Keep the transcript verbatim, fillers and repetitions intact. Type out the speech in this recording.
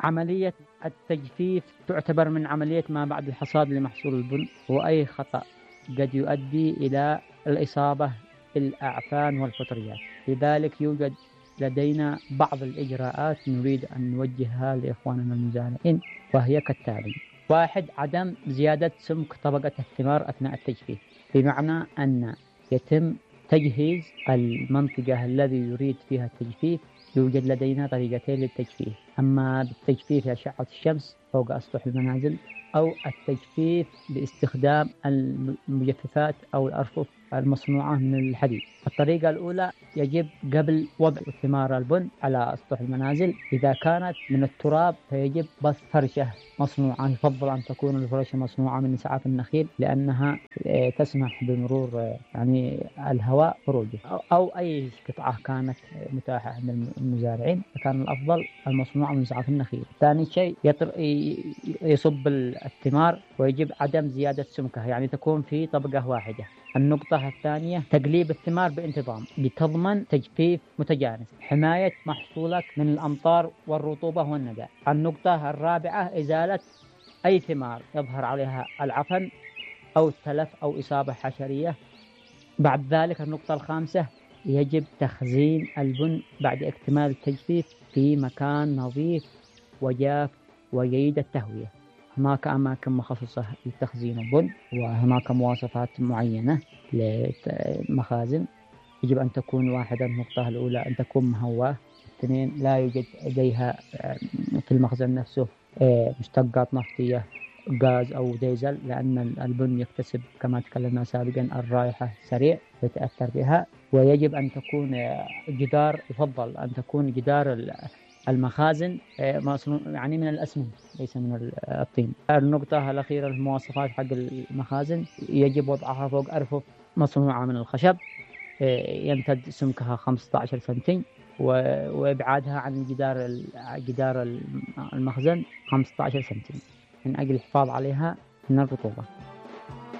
عملية التجفيف تعتبر من عملية ما بعد الحصاد لمحصول البن، وأي خطأ قد يؤدي إلى الإصابة بالأعفان والفطريات. لذلك يوجد لدينا بعض الإجراءات نريد أن نوجهها لإخواننا المزارعين، وهي كالتالي: واحد، عدم زيادة سمك طبقة الثمار أثناء التجفيف، بمعنى أن يتم تجهيز المنطقة الذي يريد فيها التجفيف. يوجد لدينا طريقتين للتجفيف: أما بالتجفيف أشعة الشمس فوق أسطح المنازل، أو التجفيف باستخدام المجففات أو الأرفف المصنوعة من الحديد. الطريقة الأولى، يجب قبل وضع ثمار البن على أسطح المنازل إذا كانت من التراب فيجب بث فرشة مصنوعة، يفضل أن تكون الفرشة مصنوعة من إسعاف النخيل لأنها تسمح بمرور يعني الهواء خروجه، أو أي قطعة كانت متاحة عند المزارعين فكان الأفضل المصنوعة من إسعاف النخيل. ثاني شيء، يصب الثمار ويجب عدم زيادة سمكها، يعني تكون في طبقة واحدة. النقطة الثانية، تقليب الثمار بانتظام لتضمن تجفيف متجانس، حماية محصولك من الأمطار والرطوبة والندى. النقطة الرابعة، إزالة أي ثمار يظهر عليها العفن أو التلف أو إصابة حشرية. بعد ذلك النقطة الخامسة، يجب تخزين البن بعد اكتمال التجفيف في مكان نظيف وجاف وجيد التهوية. هناك أماكن مخصصة لتخزين البن، وهناك مواصفات معينة للمخازن. يجب أن تكون: واحدة، النقطة الأولى أن تكون مهواة. اثنين، لا يوجد لديها في المخزن نفسه مشتقات نفطية، غاز أو ديزل، لأن البن يكتسب كما تكلمنا سابقا الرائحة سريع يتأثر بها. ويجب أن تكون جدار، يفضل أن تكون جدار المخازن يعني من الأسمنت ليس من الطين. النقطة الأخيرة، المواصفات حق المخازن، يجب وضعها فوق أرفف مصنوعة من الخشب يمتد سمكها خمسة عشر سنتي، وإبعادها عن جدار جدار المخزن خمسة عشر سنتي من أجل الحفاظ عليها من الرطوبة.